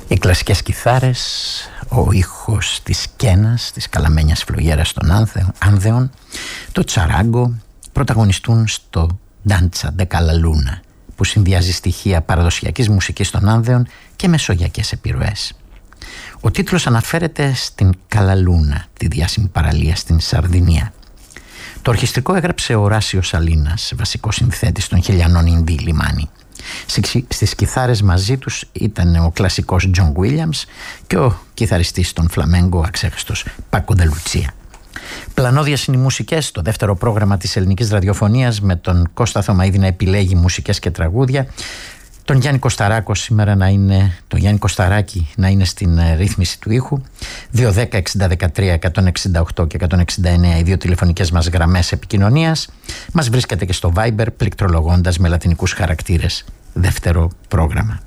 Οι κλασικές κιθάρες, ο ήχος της κένας, της καλαμένιας φλογέρας των Άνδεων, το τσαράγκο πρωταγωνιστούν στο Ντάντσα ντε Καλαλούνα, που συνδυάζει στοιχεία παραδοσιακής μουσικής των Άνδεων και μεσογειακές επιρροές. Ο τίτλος αναφέρεται στην Καλαλούνα, τη διάσημη παραλία στην Σαρδινία. Το ορχιστρικό έγραψε ο Οράσιος Σαλίνας, βασικός συνθέτης των Χελιανών Ινδί Λιμάνι. Στις κιθάρες μαζί τους ήταν ο κλασικός Τζον Γουίλιαμς και ο κιθαριστής των φλαμέγκο αξέχαστος Πάκο ντε Λουτσία. Πλανόδιες είναι οι μουσικές, το δεύτερο πρόγραμμα της ελληνικής ραδιοφωνίας, με τον Κώστα Θωμαίδη να επιλέγει μουσικές και τραγούδια, τον Γιάννη Κωσταράκο σήμερα τον Γιάννη Κωσταράκη να είναι στην ρύθμιση του ήχου. 210-6013-168 και 169 οι δύο τηλεφωνικές μας γραμμές επικοινωνίας. Μας βρίσκεται και στο Viber πληκτρολογώντας με λατινικούς χαρακτήρες δεύτερο πρόγραμμα.